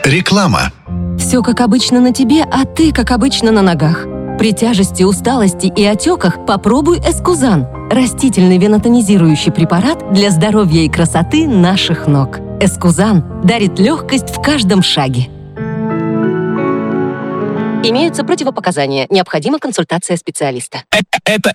Реклама. Все как обычно на тебе, а ты как обычно на ногах. При тяжести, усталости и отеках попробуй Эскузан. Растительный венотонизирующий препарат для здоровья и красоты наших ног. Эскузан дарит легкость в каждом шаге. Имеются противопоказания. Необходима консультация специалиста. Это